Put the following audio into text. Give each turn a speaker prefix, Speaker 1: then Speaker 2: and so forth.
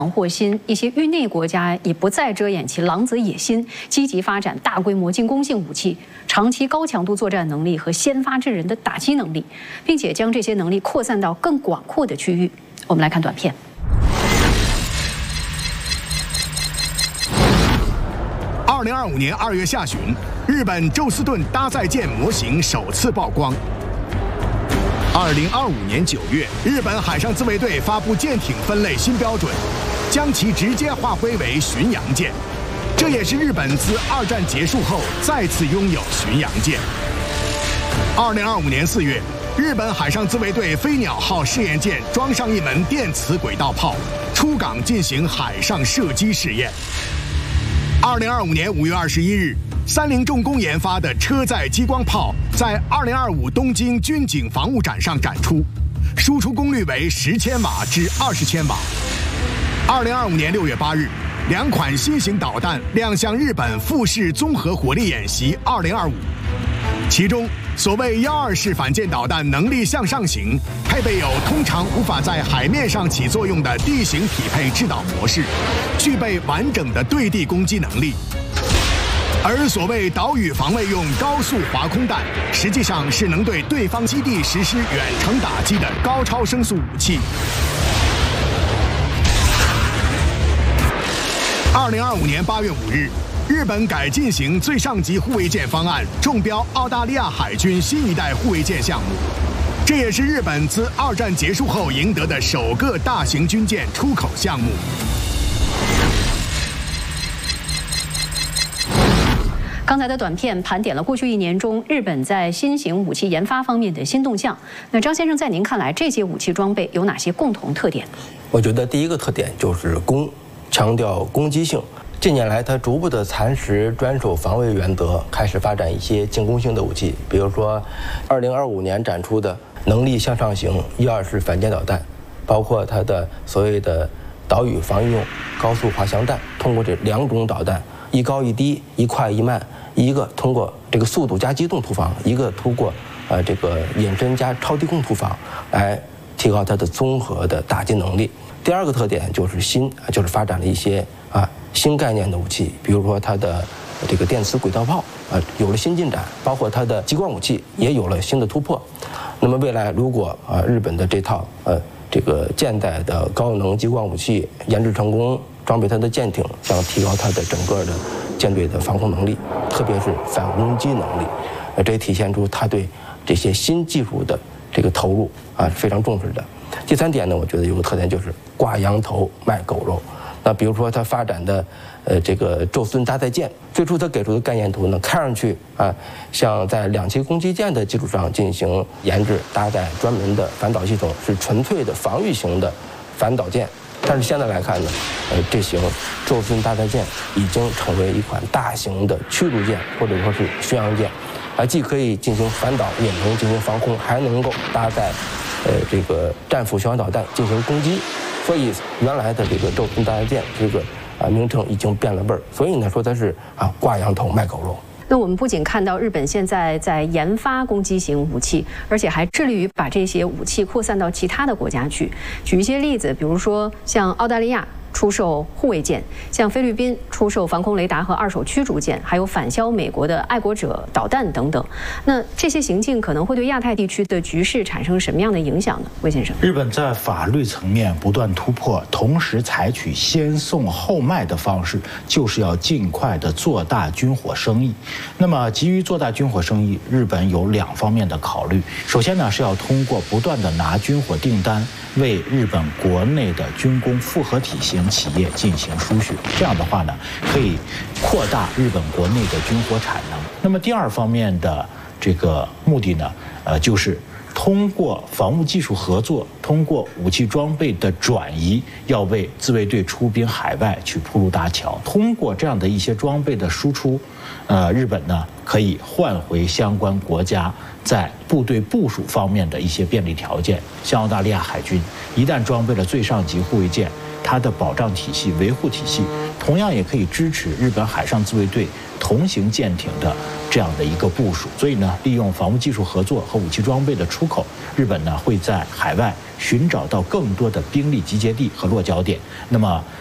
Speaker 1: 或新，一些域内国家已不再遮掩其狼子野心，积极发展大规模进攻性武器、长期高强度作战能力和先发制人的打击能力，并且将这些能力扩散到更广阔的区域。我们来看短片。
Speaker 2: 2025年2月下旬，日本宙斯盾搭载舰模型首次曝光。2025年9月，日本海上自卫队发布舰艇分类新标准，将其直接划归为巡洋舰。这也是日本自2战结束后再次拥有巡洋舰。2025年4月，日本海上自卫队飞鸟号试验舰装上一门电磁轨道炮，出港进行海上射击试验。2025年5月21日，三菱重工研发的车载激光炮在2025东京军警防务展上展出，输出功率为10千瓦至20千瓦。2025年6月8日，两款新型导弹亮相日本富士综合火力演习2025，其中所谓12式反舰导弹能力向上型，配备有通常无法在海面上起作用的地形匹配制导模式，具备完整的对地攻击能力。而所谓岛屿防卫用高速滑空弹，实际上是能对对方基地实施远程打击的高超声速武器。2025年8月5日，日本改进型最上级护卫舰方案中标澳大利亚海军新一代护卫舰项目，这也是日本自2战结束后赢得的首个大型军舰出口项目。
Speaker 1: 刚才的短片盘点了过去1年中日本在新型武器研发方面的新动向。那张先生，在您看来，这些武器装备有哪些共同特点？
Speaker 3: 我觉得第一个特点就是攻，强调攻击性。近年来，它逐步的蚕食专守防卫原则，开始发展一些进攻性的武器，比如说2025年展出的能力向上型12式反舰导弹，包括它的所谓的岛屿防御用高速滑翔弹，通过这2种导弹，一高一低，一快一慢，一个通过这个速度加机动突防，一个通过这个隐身加超低空突防，来提高它的综合的打击能力。第二个特点就是就是发展了一些新概念的武器，比如说它的这个电磁轨道炮有了新进展，包括它的激光武器也有了新的突破。那么未来如果日本的这套这个舰载的高能激光武器研制成功，装备它的舰艇，将提高它的整个的舰队的防空能力，特别是反攻击能力。这也体现出它对这些新技术的这个投入非常重视的。第3点呢，我觉得有个特点就是挂羊头卖狗肉。那比如说它发展的这个宙斯盾搭载舰，最初它给出的概念图呢，看上去像在2栖攻击舰的基础上进行研制搭载专门的反导系统，是纯粹的防御型的反导舰。但是现在来看呢，这型宙斯盾搭载舰已经成为一款大型的驱逐舰或者说是巡洋舰，既可以进行反导，也能进行防空，还能够搭载这个战斧巡航导弹进行攻击。所以原来的这个宙斯盾搭载舰这个名称已经变了味儿，所以呢说它是挂羊头卖狗肉。
Speaker 1: 那我们不仅看到日本现在在研发攻击型武器，而且还致力于把这些武器扩散到其他的国家去。举一些例子，比如说像澳大利亚出售护卫舰，像菲律宾出售防空雷达和2手驱逐舰，还有反销美国的爱国者导弹等等。那这些行径可能会对亚太地区的局势产生什么样的影响呢？魏先生，
Speaker 4: 日本在法律层面不断突破，同时采取先送后卖的方式，就是要尽快的做大军火生意。那么急于做大军火生意，日本有2方面的考虑。首先呢，是要通过不断的拿军火订单，为日本国内的军工复合体型企业进行输血，这样的话呢，可以扩大日本国内的军火产能。那么第2方面的这个目的呢，就是通过防务技术合作，通过武器装备的转移，要为自卫队出兵海外去铺路搭桥。通过这样的一些装备的输出，日本呢可以换回相关国家在部队部署方面的一些便利条件。像澳大利亚海军一旦装备了最上级护卫舰， 它的保障体系、维护体系，同样也可以支持日本海上自卫队同型舰艇的这样的一个部署。所以呢，利用防务技术合作和武器装备的出口，日本呢会在海外寻找到更多的兵力集结地和落脚点。那么